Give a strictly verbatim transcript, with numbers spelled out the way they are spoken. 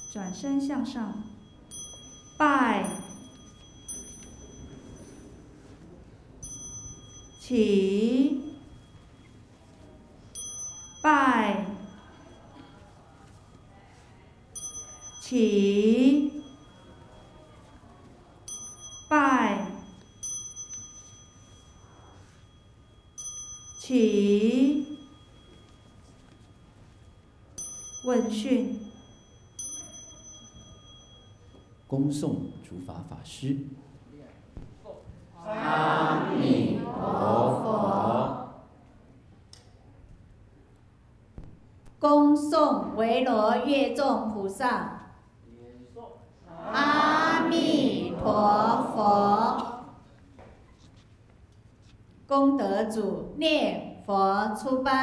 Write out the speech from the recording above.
转身向上，拜，起，拜，起，拜，起，问讯。 恭送主法法师。 阿弥陀佛。 恭送维罗月众菩萨。阿弥陀佛。功德主念佛出班。